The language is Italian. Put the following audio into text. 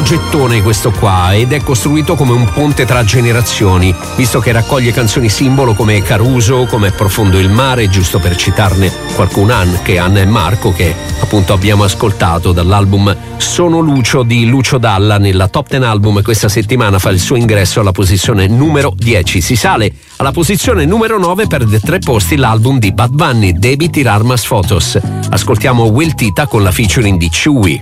gettone questo qua, ed è costruito come un ponte tra generazioni, visto che raccoglie canzoni simbolo come Caruso, come Profondo il mare, giusto per citarne qualcuna, anche Anna e Marco, che appunto abbiamo ascoltato dall'album Sono Lucio di Lucio Dalla. Nella Top 10 Album questa settimana fa il suo ingresso alla posizione numero 10. Si sale alla posizione numero 9, perde 3 posti l'album di Bad Bunny, Debí tirar más fotos. Ascoltiamo Will Tita con la featuring di Chewy.